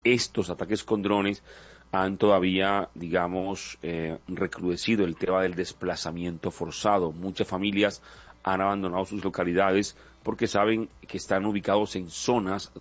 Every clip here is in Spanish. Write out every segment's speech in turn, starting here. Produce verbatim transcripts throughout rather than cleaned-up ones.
estos ataques con drones han todavía, digamos, eh, recrudecido el tema del desplazamiento forzado. Muchas familias han abandonado sus localidades porque saben que están ubicados en zonas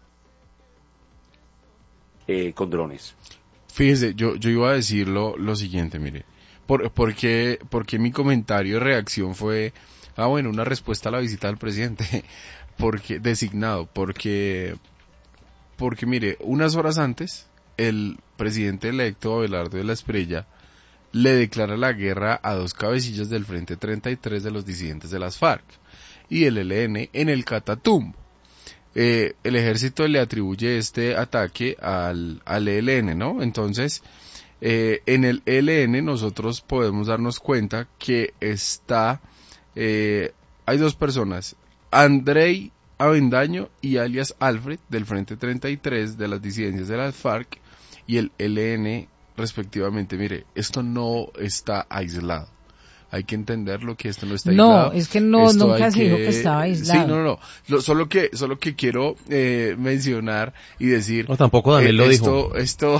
eh, con drones. Fíjese, yo, yo iba a decir lo, lo siguiente, mire, por, porque, porque mi comentario de reacción fue, ah bueno, una respuesta a la visita del presidente, porque, designado, porque, porque mire, unas horas antes, el presidente electo Abelardo de la Espriella le declara la guerra a dos cabecillas del Frente treinta y tres de los disidentes de las FARC y el E L N en el Catatumbo. Eh, el ejército le atribuye este ataque al, al E L N, ¿no? Entonces, eh, en el E L N nosotros podemos darnos cuenta que está, eh, hay dos personas, Andrei Avendaño y alias Alfred del Frente treinta y tres de las disidencias de las FARC y el E L N respectivamente. Mire, esto no está aislado. Hay que entenderlo que esto no está aislado. No, es que no, esto nunca se que... dijo que estaba aislado. Sí, no, no, no. Lo, solo que, solo que quiero eh, mencionar y decir. No, tampoco Daniel eh, lo esto, dijo. Esto,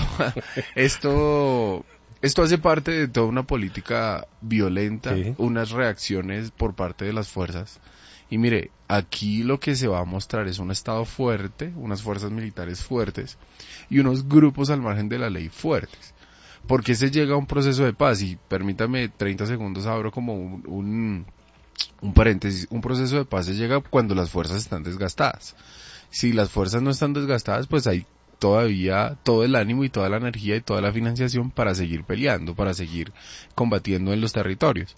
esto, esto hace parte de toda una política violenta, sí. Unas reacciones por parte de las fuerzas. Y mire, aquí lo que se va a mostrar es un Estado fuerte, unas fuerzas militares fuertes y unos grupos al margen de la ley fuertes. Porque se llega a un proceso de paz, y permítame treinta segundos, abro como un, un, un paréntesis, un proceso de paz se llega cuando las fuerzas están desgastadas. Si las fuerzas no están desgastadas, pues hay todavía todo el ánimo y toda la energía y toda la financiación para seguir peleando, para seguir combatiendo en los territorios.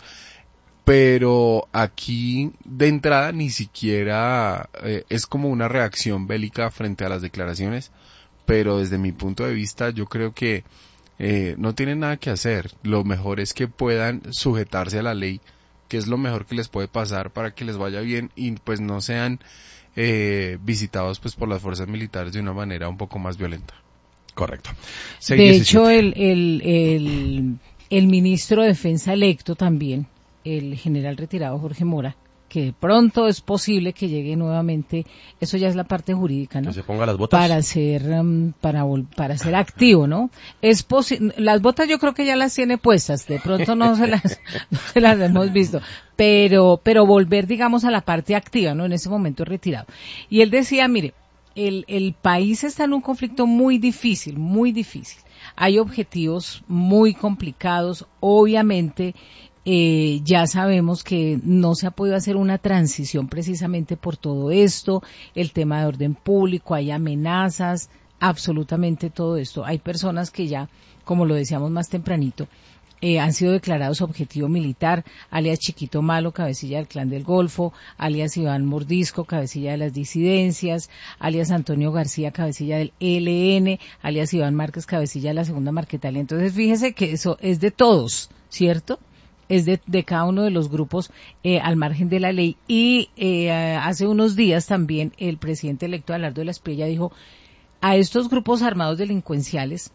Pero aquí de entrada ni siquiera eh, es como una reacción bélica frente a las declaraciones, pero desde mi punto de vista yo creo que Eh, no tienen nada que hacer. Lo mejor es que puedan sujetarse a la ley, que es lo mejor que les puede pasar para que les vaya bien y pues no sean eh, visitados pues por las fuerzas militares de una manera un poco más violenta. Correcto. De hecho, el, el, el, el ministro de Defensa electo también, el general retirado Jorge Mora, que de pronto es posible que llegue nuevamente, eso ya es la parte jurídica, ¿no? Que se ponga las botas. Para ser, um, para, para ser activo, ¿no? Es posible, las botas yo creo que ya las tiene puestas, de pronto no se las, no se las hemos visto, pero, pero volver, digamos, a la parte activa, ¿no? En ese momento retirado. Y él decía, mire, el, el país está en un conflicto muy difícil, muy difícil. Hay objetivos muy complicados, obviamente. Eh, ya sabemos que no se ha podido hacer una transición precisamente por todo esto, el tema de orden público, hay amenazas, absolutamente todo esto. Hay personas que ya, como lo decíamos más tempranito, eh, han sido declarados objetivo militar, alias Chiquito Malo, cabecilla del Clan del Golfo, alias Iván Mordisco, cabecilla de las disidencias, alias Antonio García, cabecilla del E L N, alias Iván Márquez, cabecilla de la Segunda Marquetalia. Entonces fíjese que eso es de todos, ¿cierto? Es de, de cada uno de los grupos eh, al margen de la ley. Y eh, hace unos días también el presidente electo Abelardo de la Espriella dijo, a estos grupos armados delincuenciales,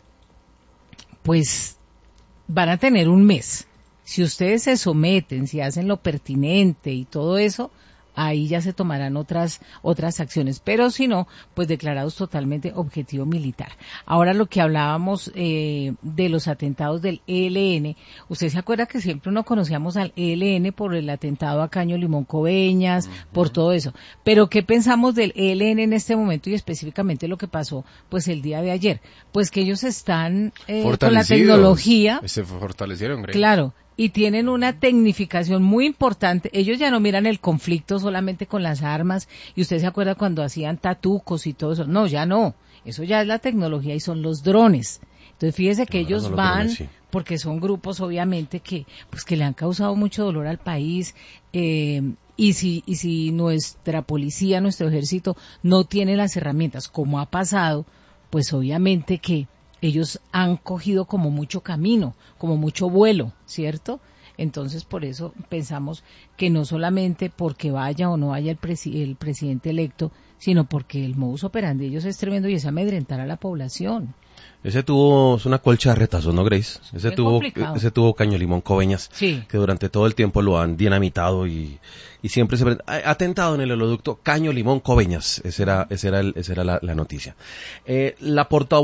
pues van a tener un mes. Si ustedes se someten, si hacen lo pertinente y todo eso, ahí ya se tomarán otras otras acciones, pero si no, pues declarados totalmente objetivo militar. Ahora lo que hablábamos eh, de los atentados del E L N, usted se acuerda que siempre no conocíamos al E L N por el atentado a Caño Limón Coveñas, uh-huh. por todo eso, pero ¿qué pensamos del E L N en este momento y específicamente lo que pasó pues el día de ayer? Pues que ellos están eh, con la tecnología, se fortalecieron, ¿cree? Claro, y tienen una tecnificación muy importante. Ellos ya no miran el conflicto solamente con las armas, y usted se acuerda cuando hacían tatucos y todo eso. No, ya no. Eso ya es la tecnología y son los drones. Entonces fíjese que no, ellos no van, drones, sí. porque son grupos obviamente que, pues que le han causado mucho dolor al país, eh, y si, y si nuestra policía, nuestro ejército no tiene las herramientas, como ha pasado, pues obviamente que ellos han cogido como mucho camino, como mucho vuelo, ¿cierto? Entonces, por eso pensamos que no solamente porque vaya o no vaya el, presi- el presidente electo, sino porque el modus operandi ellos es tremendo y es amedrentar a la población. Ese tuvo una colcha de retazos, ¿no, Grace? Ese Bien tuvo, complicado. ese tuvo Caño Limón Coveñas, Sí. que durante todo el tiempo lo han dinamitado y, y siempre se ha atentado en el oleoducto Caño Limón Coveñas. Esa era, esa era, el, esa era la, la noticia. Eh, la portavoz